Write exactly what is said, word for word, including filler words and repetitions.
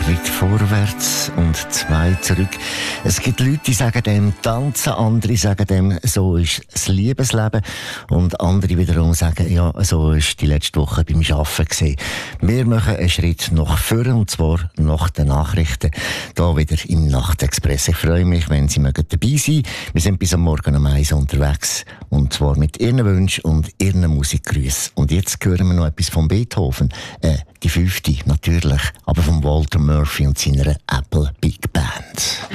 Schritt vorwärts und zwei zurück. Es gibt Leute, die sagen dem Tanzen, andere sagen dem, so ist das Liebesleben. Und andere wiederum sagen, ja, so ist die letzte Woche beim Arbeiten gewesen. Wir machen einen Schritt nach vorne, und zwar nach den Nachrichten. Hier wieder im Nachtexpress. Ich freue mich, wenn Sie mögen dabei sein. Wir sind bis am Morgen um eins unterwegs. Und zwar mit Ihren Wünschen und Ihren Musikgrüßen. Und jetzt hören wir noch etwas von Beethoven. Äh, die fünfte, natürlich. Aber von Walter Murphy und seiner Apple Big Band.